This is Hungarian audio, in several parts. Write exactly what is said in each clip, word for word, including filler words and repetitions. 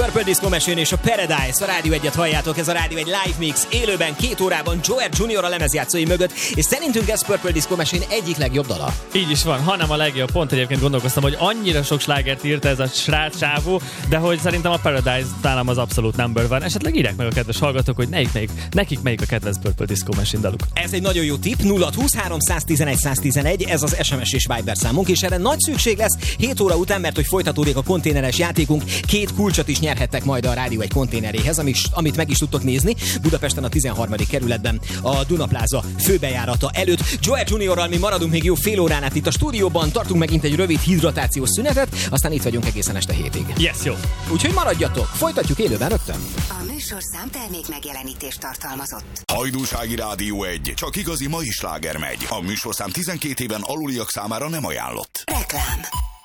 Purple Disco Machine és a Paradise. A Rádió egyet halljátok, ez a Rádió egy live mix élőben két órában Joe Junior a lemezjátszói mögött, és szerintünk ez Purple Disco Machine egyik legjobb dala. Így is van, hanem a legjobb. Pont egyébként gondolkoztam, hogy annyira sok slágert írta ez a srác csávó, de hogy szerintem a Paradise nálam az abszolút number van. Esetleg írják meg a kedves hallgatók, hogy nekik melyik, nekik melyik a kedvenc Purple Disco Machine daluk. Ez egy nagyon jó tipp, nulla húsz három száztizenegy száztizenegy, ez az es em es és Viber számunk, és erre nagy szükség lesz hét óra után, mert hogy folytatódik a konténeres játékunk, két kulcsot is nyerhettek majd a Rádió egy konténeréhez, amit meg is tudtok nézni Budapesten a tizenharmadik kerületben a Duna Plaza főbejárata előtt. Joe Juniorral mi maradunk még jó fél órán át itt a stúdióban, tartunk megint egy rövid hidratációs szünetet, aztán itt vagyunk egészen este hétig. Yes, jó. Úgyhogy maradjatok, folytatjuk élőben rögtön. A műsorszám termék megjelenítést tartalmazott. Hajdúsági Rádió egy, csak igazi mai sláger megy. A műsorszám tizenkét éven aluliak számára nem ajánlott. Reklám.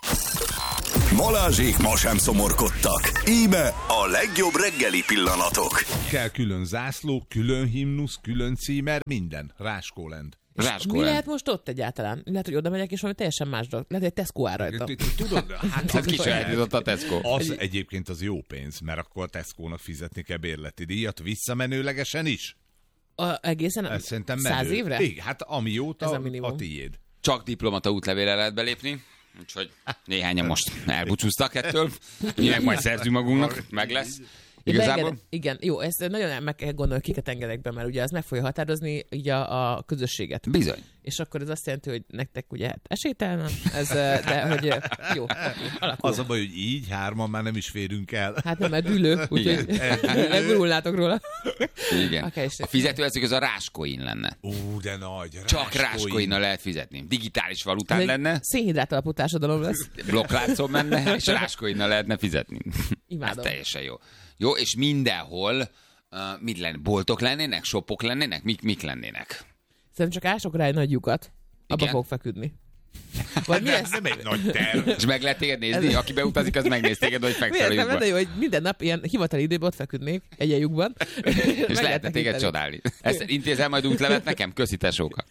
Balázsék ma sem szomorkodtak. Íme a legjobb reggeli pillanatok. Kell külön zászló, külön himnusz, külön címer, minden. Ráskólend. Mi lehet most ott egyáltalán? Lehet, hogy oda megyek, és valami teljesen más dolog. Lehet, hogy Tesco áll rajta. Tudod, hát az kisajátított a Tesco. Az egyébként az jó pénz, mert akkor a Tesco-nak fizetni kell bérleti díjat, visszamenőlegesen is. A, egészen száz évre? Igen, hát amióta a, a tiéd. Csak diplomata útlevélre lehet belépni, úgyhogy néhányan most elbúcsúztak ettől. Mi meg majd szerzünk magunknak, meg lesz. Igazából? Enged, igen, jó, ezt nagyon meg kell gondolni, kiket engedek be, mert ugye az meg fogja határozni így a, a közösséget. Bizony. És akkor ez azt jelenti, hogy nektek ugye hát esélytelen, ez, de hogy jó, alakul. Az a baj, hogy így hárman már nem is férünk el. Hát nem, mert dűlő, úgyhogy megurulnátok róla. Igen. Okay, a fizetőeszköz az a Ráskoin lenne. Ó, de nagy. Csak Ráskoinnal lehet fizetni. Digitális valután ez lenne. Szénhidrát alapú társadalom lesz. Blokkláncon menne, és Ráskoinnal lehetne fizetni. Imádom. Ez teljesen jó. Jó, és mindenhol uh, mit lenne? Boltok lennének? Shopok lennének? Mik, mik lennének? Szerintem csak ások rá egy nagy lyukat, abba fog feküdni. Vagy mi ez? Nem egy nagy terv. És meg lehet téged nézni? Ez... Aki beutazik, az megnéz téged, hogy fekszel a lyukban. Miért? Hogy minden nap ilyen hivatali időben ott feküdnék egy ilyen lyukban. És lehetne téged csodálni. Ezt intézel majd útlevet nekem? Köszi tesóka.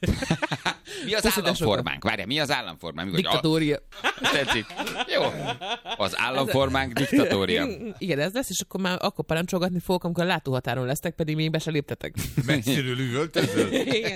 Mi az államformánk? Várjál, mi az államformánk? Diktatória. Tetszik. Jó. Az államformánk diktatória. Igen, ez lesz, és akkor már akkor parancsolgatni fogok, amikor a látóhatáron lesztek, pedig még be se léptetek. Messziről üvöltözöl? Igen.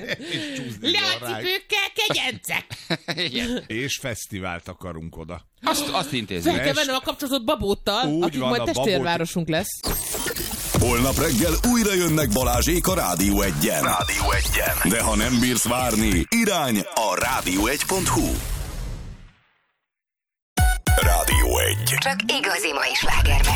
Leacipőkkel kegyencek! Igen. És fesztivált akarunk oda. Azt, azt intézzük. Fel kell vennem a kapcsolatot Babóttal, akik majd testvérvárosunk lesz. Holnap reggel újra jönnek Balázsék a Rádió egyen. Rádió egyen. De ha nem bírsz várni, irány a rádió egy pont hu. Rádió egy. Csak igazi mai slágermek.